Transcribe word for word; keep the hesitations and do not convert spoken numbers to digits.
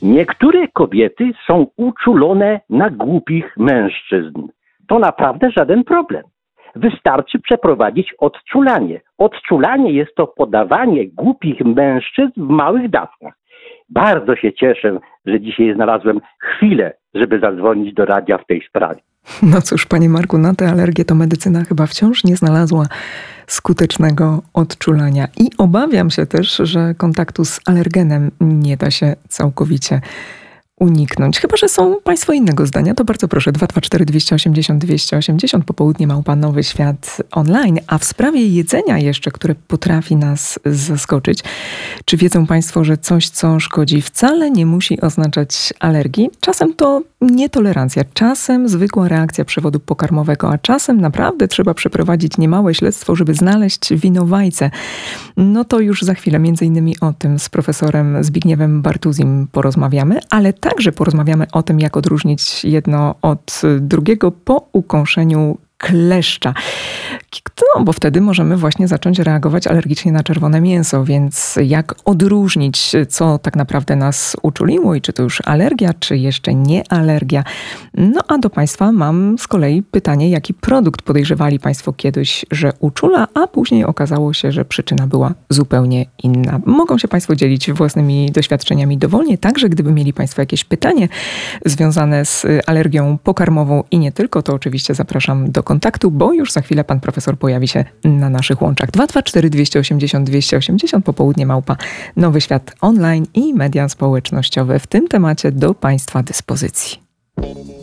Niektóre kobiety są uczulone na głupich mężczyzn. To naprawdę żaden problem. Wystarczy przeprowadzić odczulanie. Odczulanie jest to podawanie głupich mężczyzn w małych dawkach. Bardzo się cieszę, że dzisiaj znalazłem chwilę, żeby zadzwonić do radia w tej sprawie. No cóż, panie Marku, na tę alergię to medycyna chyba wciąż nie znalazła skutecznego odczulania. I obawiam się też, że kontaktu z alergenem nie da się całkowicie uniknąć. Chyba że są państwo innego zdania, to bardzo proszę. dwa dwa cztery dwieście osiemdziesiąt dwieście osiemdziesiąt, popołudnie małpa Nowy Świat online. A w sprawie jedzenia jeszcze, które potrafi nas zaskoczyć. Czy wiedzą państwo, że coś, co szkodzi, wcale nie musi oznaczać alergii? Czasem to nietolerancja, czasem zwykła reakcja przewodu pokarmowego, a czasem naprawdę trzeba przeprowadzić niemałe śledztwo, żeby znaleźć winowajcę. No to już za chwilę między innymi o tym z profesorem Zbigniewem Bartuzim porozmawiamy, ale także porozmawiamy o tym, jak odróżnić jedno od drugiego po ukąszeniu kleszcza. No, bo wtedy możemy właśnie zacząć reagować alergicznie na czerwone mięso, więc jak odróżnić, co tak naprawdę nas uczuliło i czy to już alergia, czy jeszcze nie alergia. No a do państwa mam z kolei pytanie, jaki produkt podejrzewali państwo kiedyś, że uczula, a później okazało się, że przyczyna była zupełnie inna. Mogą się państwo dzielić własnymi doświadczeniami dowolnie, także gdyby mieli państwo jakieś pytanie związane z alergią pokarmową i nie tylko, to oczywiście zapraszam do kontaktu, bo już za chwilę pan profesor pojawi się na naszych łączach. dwa dwa cztery dwieście osiemdziesiąt dwieście osiemdziesiąt, popołudnie małpa Nowy Świat online i media społecznościowe w tym temacie do państwa dyspozycji.